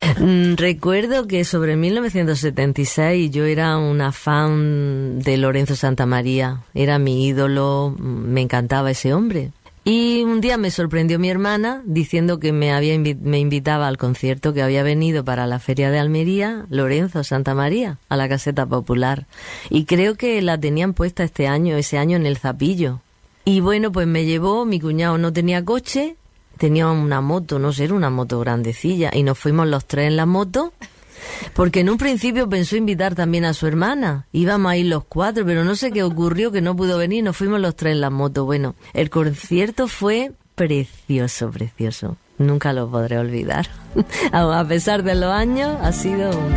Recuerdo que sobre 1976 yo era una fan de Lorenzo Santamaría. Era mi ídolo, me encantaba ese hombre. Y un día me sorprendió mi hermana diciendo que me invitaba al concierto, que había venido para la Feria de Almería Lorenzo Santamaría, a la Caseta Popular. Y creo que la tenían puesta ese año en el Zapillo. Y bueno, pues me llevó, mi cuñado no tenía coche, tenía una moto, no sé, era una moto grandecilla, y nos fuimos los tres en la moto, porque en un principio pensó invitar también a su hermana. Íbamos a ir los cuatro, pero no sé qué ocurrió, que no pudo venir, nos fuimos los tres en la moto. Bueno, el concierto fue precioso, precioso. Nunca lo podré olvidar. A pesar de los años, ha sido un